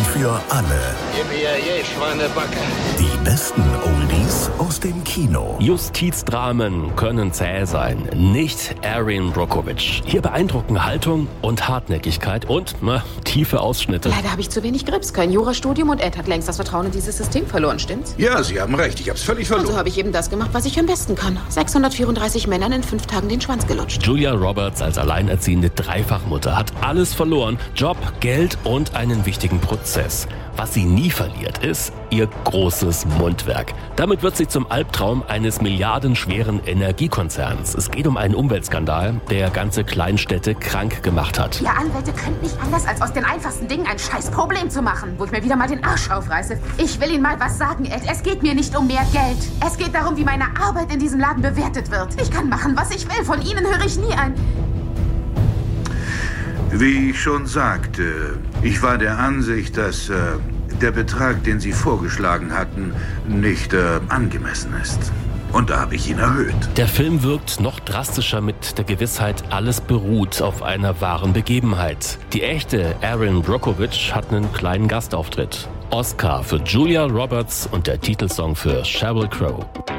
für alle. Gib mir je, Schweinebacke. Die besten Oldies aus dem Kino. Justizdramen können zäh sein, nicht Erin Brockovich. Hier beeindrucken Haltung und Hartnäckigkeit und tiefe Ausschnitte. Leider habe ich zu wenig Grips, kein Jurastudium und Ed hat längst das Vertrauen in dieses System verloren, stimmt's? Ja, Sie haben recht, ich hab's völlig verloren. Also habe ich eben das gemacht, was ich am besten kann. 634 Männern in 5 Tagen den Schwanz gelutscht. Julia Roberts als alleinerziehende Dreifachmutter hat alles verloren. Job, Geld und einen wichtigen Prozess. Was sie nie verliert, ist ihr großes Mundwerk. Damit wird sie zum Albtraum eines milliardenschweren Energiekonzerns. Es geht um einen Umweltskandal, der ganze Kleinstädte krank gemacht hat. Ihr Anwälte könnt nicht anders, als aus den einfachsten Dingen ein scheiß Problem zu machen, wo ich mir wieder mal den Arsch aufreiße. Ich will Ihnen mal was sagen, Ed. Es geht mir nicht um mehr Geld. Es geht darum, wie meine Arbeit in diesem Laden bewertet wird. Ich kann machen, was ich will. Von Ihnen höre ich nie ein... Wie ich schon sagte, ich war der Ansicht, dass der Betrag, den Sie vorgeschlagen hatten, nicht angemessen ist. Und da habe ich ihn erhöht. Der Film wirkt noch drastischer mit der Gewissheit, alles beruht auf einer wahren Begebenheit. Die echte Erin Brockovich hat einen kleinen Gastauftritt. Oscar für Julia Roberts und der Titelsong für Sheryl Crow.